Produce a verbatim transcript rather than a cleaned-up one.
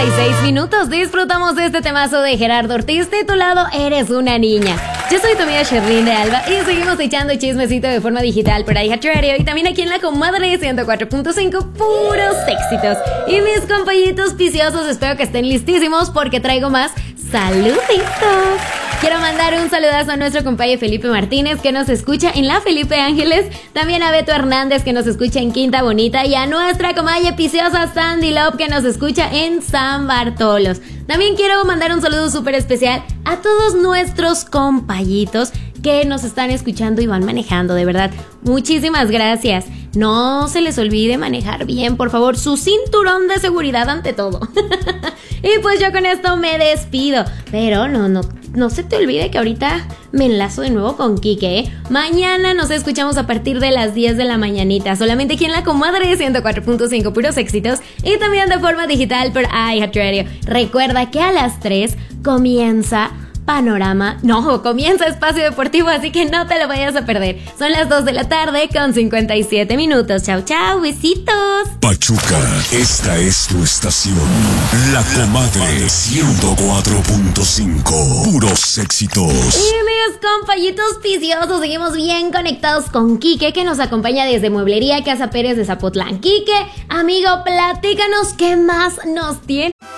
y seis minutos. Disfrutamos de este temazo de Gerardo Ortiz titulado Eres una niña. Yo soy tu amiga Sherlyn de Alba y seguimos echando chismecito de forma digital por iHeartRadio y también aquí en la comadre ciento cuatro punto cinco, puros éxitos. Y mis compañitos viciosos, espero que estén listísimos porque traigo más saluditos. Quiero mandar un saludazo a nuestro compañero Felipe Martínez, que nos escucha en la Felipe Ángeles, también a Beto Hernández, que nos escucha en Quinta Bonita, y a nuestra comadre viciosa Sandy Love, que nos escucha en San Bartolos. También quiero mandar un saludo súper especial a todos nuestros compañitos que nos están escuchando y van manejando, de verdad, muchísimas gracias. No se les olvide manejar bien, por favor, su cinturón de seguridad ante todo. Y pues yo con esto me despido, pero no, no, no se te olvide que ahorita me enlazo de nuevo con Kike, ¿eh? Mañana nos escuchamos a partir de las diez de la mañanita, solamente aquí en la comadre ciento cuatro punto cinco, puros éxitos, y también de forma digital por iHeartRadio. Recuerda que a las tres comienza Panorama, no, comienza Espacio Deportivo, así que no te lo vayas a perder. Son las dos de la tarde con cincuenta y siete minutos. Chau, chau, besitos. Pachuca, esta es tu estación. La comadre ciento cuatro punto cinco, puros éxitos. Y mis compañitos viciosos, seguimos bien conectados con Kike, que nos acompaña desde Mueblería Casa Pérez de Zapotlán. Kike, amigo, platícanos qué más nos tiene.